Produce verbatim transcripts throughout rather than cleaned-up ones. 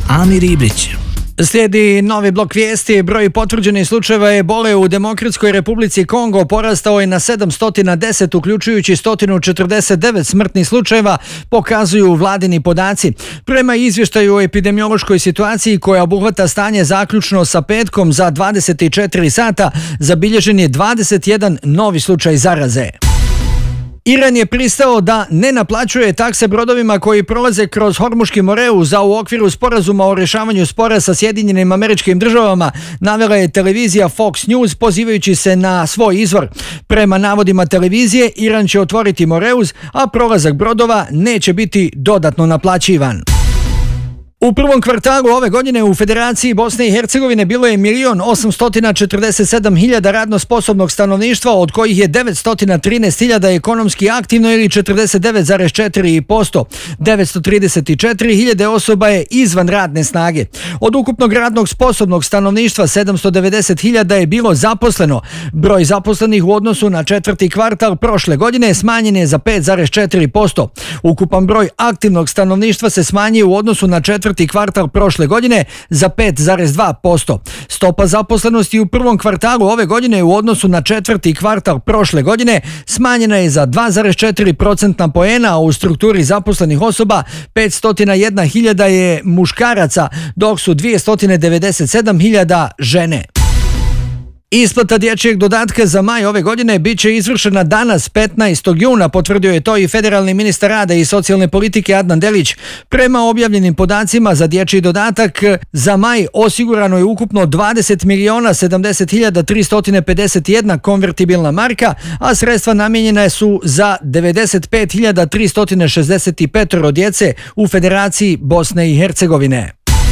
Amir Ibrić. Slijedi novi blok vijesti. Broj potvrđenih slučajeva ebole u Demokratskoj Republici Kongo porastao je na sedamsto deset, uključujući sto četrdeset devet smrtnih slučajeva, pokazuju vladini podaci. Prema izvještaju o epidemiološkoj situaciji koja obuhvata stanje zaključno sa petkom za dvadeset četiri sata, zabilježen je dvadeset jedan novi slučaj zaraze. Iran je pristao da ne naplaćuje takse brodovima koji prolaze kroz Hormuški Moreus, a u okviru sporazuma o rješavanju spora sa Sjedinjenim Američkim Državama, navela je televizija Fox News pozivajući se na svoj izvor. Prema navodima televizije, Iran će otvoriti Moreus, a prolazak brodova neće biti dodatno naplaćivan. U prvom kvartalu ove godine u Federaciji Bosne i Hercegovine bilo je milion osamsto četrdeset sedam hiljada radno sposobnog stanovništva, od kojih je devetsto trinaest hiljada ekonomski aktivno ili četrdeset devet zarez četiri posto. devetsto trideset četiri hiljade osoba je izvan radne snage. Od ukupnog radnog sposobnog stanovništva sedamsto devedeset hiljada je bilo zaposleno. Broj zaposlenih u odnosu na četvrti kvartal prošle godine smanjen je za pet zarez četiri posto. Ukupan broj aktivnog stanovništva se smanjio u odnosu na četvrti kvartal prošle godine za pet zarez dva posto. Stopa zaposlenosti u prvom kvartalu ove godine u odnosu na četvrti kvartal prošle godine smanjena je za dva zarez četiri procentna poena, a u strukturi zaposlenih osoba petsto jedna hiljada je muškaraca, dok su dvjesto devedeset sedam hiljada žene. Isplata dječjeg dodatka za maj ove godine bit će izvršena danas petnaestog juna, potvrdio je to i federalni ministar rada i socijalne politike Adnan Delić. Prema objavljenim podacima za dječji dodatak za maj osigurano je ukupno dvadeset miliona sedamdeset hiljada tristo pedeset jedna konvertibilna marka, a sredstva namijenjena su za devedeset pet hiljada tristo šezdeset pet djece u Federaciji Bosne i Hercegovine.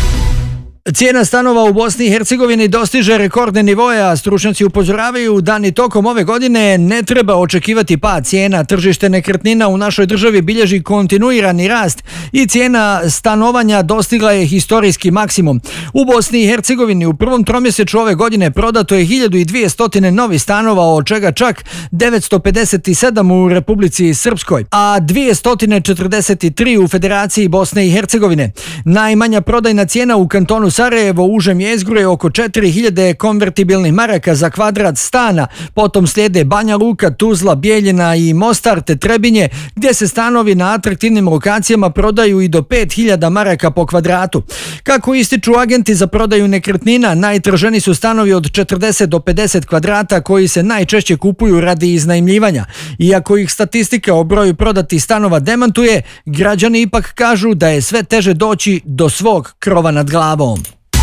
Cijena stanova u Bosni i Hercegovini dostiže rekordne nivoe, a stručnjaci upozoravaju da ni tokom ove godine ne treba očekivati pad cijena. Tržište nekretnina u našoj državi bilježi kontinuirani rast i cijena stanovanja dostigla je historijski maksimum. U Bosni i Hercegovini u prvom tromjesečju ove godine prodato je hiljadu dvjesto novih stanova, od čega čak devetsto pedeset sedam u Republici Srpskoj, a dvjesto četrdeset tri u Federaciji Bosne i Hercegovine. Najmanja prodajna cijena u kantonu Sarajevo u užem jezgru je oko četiri hiljade konvertibilnih maraka za kvadrat stana, potom slijede Banja Luka, Tuzla, Bijeljina i Mostar te Trebinje, gdje se stanovi na atraktivnim lokacijama prodaju i do pet hiljada maraka po kvadratu. Kako ističu agenti za prodaju nekretnina, najtraženi su stanovi od četrdeset do pedeset kvadrata koji se najčešće kupuju radi iznajmljivanja. Iako ih statistika o broju prodatih stanova demantuje, građani ipak kažu da je sve teže doći do svog krova nad glavom.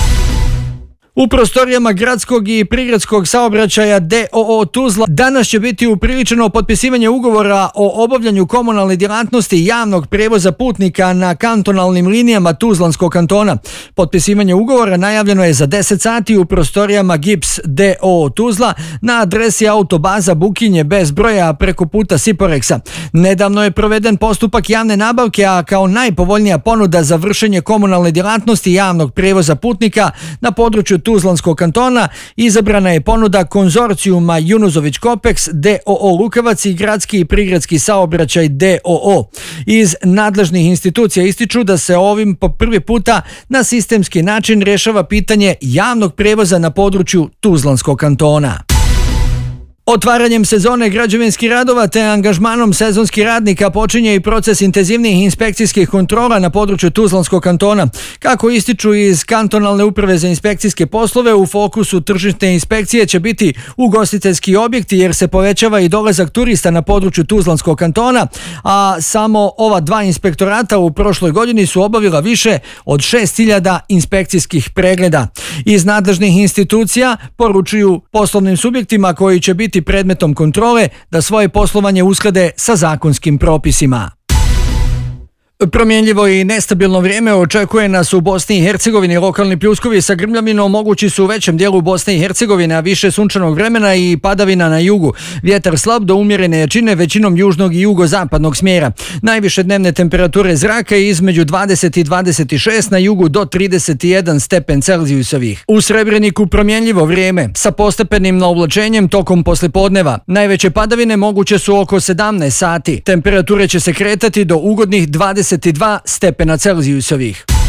U prostorijama gradskog i prigradskog saobraćaja D O O Tuzla danas će biti upriličeno potpisivanje ugovora o obavljanju komunalne djelatnosti javnog prijevoza putnika na kantonalnim linijama Tuzlanskog kantona. Potpisivanje ugovora najavljeno je za deset sati u prostorijama Gips D O O Tuzla na adresi autobaza Bukinje bez broja preko puta Siporeksa. Nedavno je proveden postupak javne nabavke, a kao najpovoljnija ponuda za vršenje komunalne djelatnosti javnog prijevoza putnika na području Tuzlanskog kantona izabrana je ponuda konzorcijuma Junuzović Kopeks D O O Lukavac i gradski i prigradski saobraćaj D O O. Iz nadležnih institucija ističu da se ovim po prvi puta na sistemski način rješava pitanje javnog prijevoza na području Tuzlanskog kantona. Otvaranjem sezone građevinskih radova te angažmanom sezonskih radnika počinje i proces intenzivnijih inspekcijskih kontrola na području Tuzlanskog kantona. Kako ističu iz kantonalne uprave za inspekcijske poslove, u fokusu tržišne inspekcije će biti ugostiteljski objekti jer se povećava i dolazak turista na području Tuzlanskog kantona, a samo ova dva inspektorata u prošloj godini su obavila više od šest hiljada inspekcijskih pregleda. Iz nadležnih institucija poručuju poslovnim subjektima koji će biti predmetom kontrole da svoje poslovanje usklade sa zakonskim propisima. Promjenljivo i nestabilno vrijeme očekuje nas u Bosni i Hercegovini. Lokalni pljuskovi sa grmljavinom mogući su u većem dijelu Bosne i Hercegovine, a više sunčanog vremena i padavina na jugu. Vjetar slab do umjerene jačine, većinom južnog i jugozapadnog smjera. Najviše dnevne temperature zraka je između dvadeset i dvadeset šest, na jugu do trideset jedan stepen Celzijusovih. U Srebreniku promjenljivo vrijeme sa postepenim naoblačenjem tokom poslijepodneva. Najveće padavine moguće su oko sedamnaest sati. Temperature će se kretati do ugodnih dvadeset dva stepena Celzijusovih.